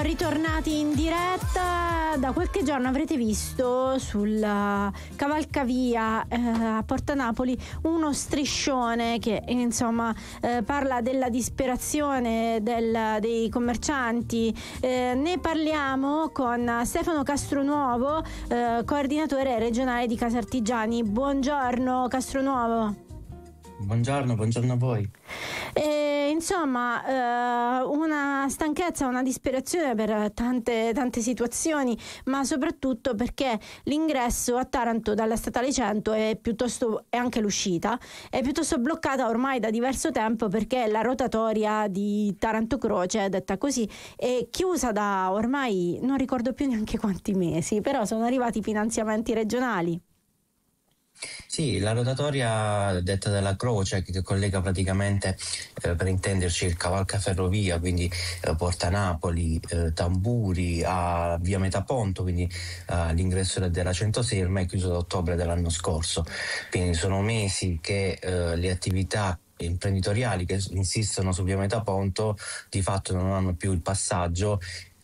ritornati in diretta. Da qualche giorno avrete visto sul cavalcavia a Porta Napoli uno striscione che insomma parla della disperazione dei commercianti. Ne parliamo con Stefano Castronuovo, coordinatore regionale di Casartigiani. Buongiorno Castronuovo. Buongiorno a voi. Una stanchezza, una disperazione per tante situazioni, ma soprattutto perché l'ingresso a Taranto dalla statale 100 e anche l'uscita è piuttosto bloccata ormai da diverso tempo, perché la rotatoria di Taranto Croce, detta così, è chiusa da ormai non ricordo più neanche quanti mesi, però sono arrivati i finanziamenti regionali. Sì, la rotatoria detta della Croce, che collega praticamente, per intenderci, il cavalcaferrovia, quindi Porta Napoli, Tamburi a via Metaponto, quindi all'ingresso della Centoserma, è chiuso da ottobre dell'anno scorso. Quindi sono mesi che le attività imprenditoriali che insistono su via Metaponto di fatto non hanno più il passaggio,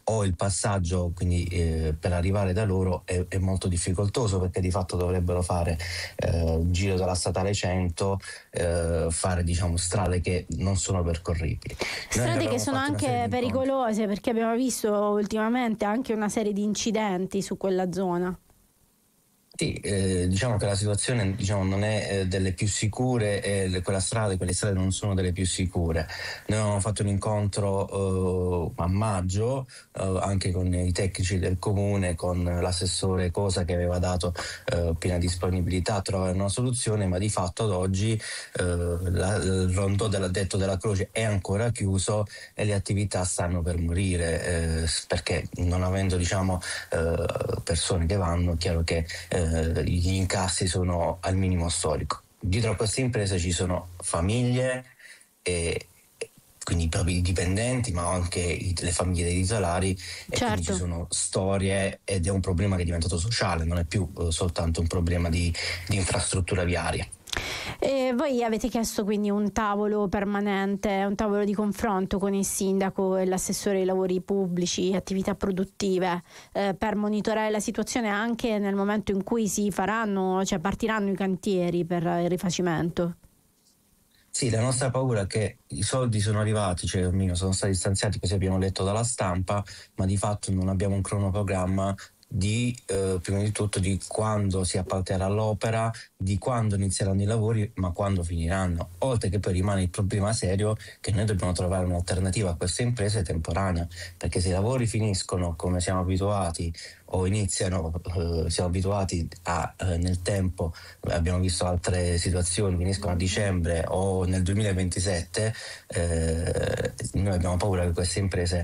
quindi per arrivare da loro è molto difficoltoso, perché di fatto dovrebbero fare il giro della statale 100, fare strade che non sono percorribili. Strade che sono anche pericolose, perché abbiamo visto ultimamente anche una serie di incidenti su quella zona. Sì, diciamo che la situazione non è delle più sicure, e quelle strade non sono delle più sicure. Noi avevamo fatto un incontro a maggio anche con i tecnici del comune, con l'assessore Cosa, che aveva dato piena disponibilità a trovare una soluzione, ma di fatto ad oggi il rondò detto della Croce è ancora chiuso e le attività stanno per morire, perché non avendo persone che vanno, è chiaro che gli incassi sono al minimo storico. Dietro a queste imprese ci sono famiglie e quindi i propri dipendenti, ma anche le famiglie dei titolari, e certo. Quindi ci sono storie, ed è un problema che è diventato sociale, non è più soltanto un problema di infrastruttura viaria. Voi avete chiesto quindi un tavolo permanente, un tavolo di confronto con il sindaco e l'assessore ai lavori pubblici e attività produttive, per monitorare la situazione anche nel momento in cui partiranno i cantieri per il rifacimento. Sì, la nostra paura è che i soldi sono arrivati, almeno sono stati stanziati, così abbiamo letto dalla stampa, ma di fatto non abbiamo un cronoprogramma prima di tutto di quando si appalterà l'opera, di quando inizieranno i lavori, ma quando finiranno. Oltre che poi rimane il problema serio che noi dobbiamo trovare un'alternativa a queste imprese temporanea, perché se i lavori finiscono come siamo abituati o iniziano, siamo abituati nel tempo, abbiamo visto altre situazioni, finiscono a dicembre o nel 2027, noi abbiamo paura che queste imprese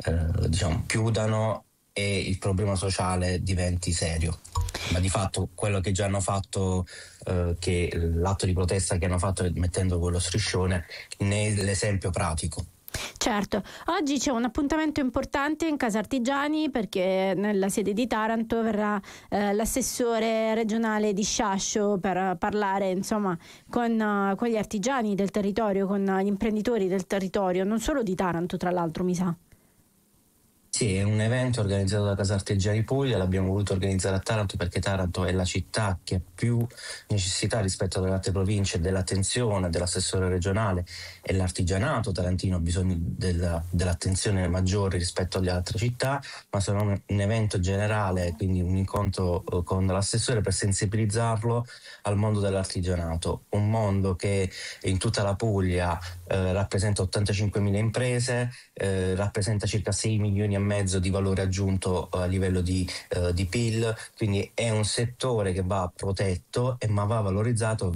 chiudano e il problema sociale diventi serio. Ma di fatto quello che già hanno fatto, che l'atto di protesta che hanno fatto mettendo quello striscione, ne è l'esempio pratico. Certo, oggi c'è un appuntamento importante in Casartigiani, perché nella sede di Taranto verrà l'assessore regionale di Sciascio per parlare con gli artigiani del territorio, con gli imprenditori del territorio, non solo di Taranto, tra l'altro, mi sa. Sì, è un evento organizzato da Casartigiani Puglia, l'abbiamo voluto organizzare a Taranto perché Taranto è la città che ha più necessità rispetto alle altre province dell'attenzione dell'assessore regionale, e l'artigianato tarantino ha bisogno dell'attenzione maggiore rispetto alle altre città, ma sarà un evento generale, quindi un incontro con l'assessore per sensibilizzarlo al mondo dell'artigianato, un mondo che in tutta la Puglia rappresenta 85.000 imprese, rappresenta circa 6 milioni e mezzo di valore aggiunto a livello di PIL, quindi è un settore che va protetto ma va valorizzato,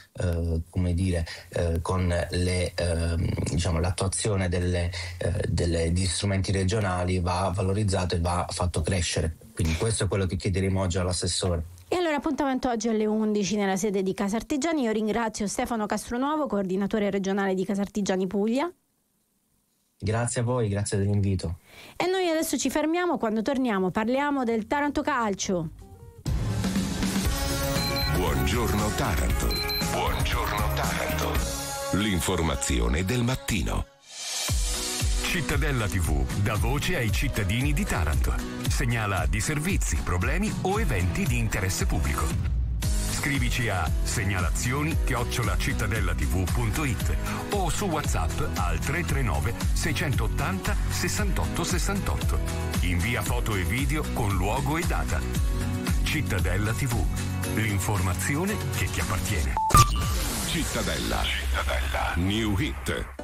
con l'attuazione degli strumenti regionali va valorizzato e va fatto crescere. Quindi questo è quello che chiederemo oggi all'assessore. E allora appuntamento oggi alle 11 nella sede di Casartigiani. Io ringrazio Stefano Castronuovo, coordinatore regionale di Casartigiani Puglia. Grazie a voi, grazie dell'invito. E noi adesso ci fermiamo, quando torniamo parliamo del Taranto Calcio. Buongiorno Taranto. Buongiorno Taranto. L'informazione del mattino. Cittadella TV dà voce ai cittadini di Taranto. Segnala disservizi, problemi o eventi di interesse pubblico. Scrivici a segnalazioni@cittadellatv.it o su WhatsApp al 339 680 68 68. Invia foto e video con luogo e data. Cittadella TV, l'informazione che ti appartiene. Cittadella. New Hit.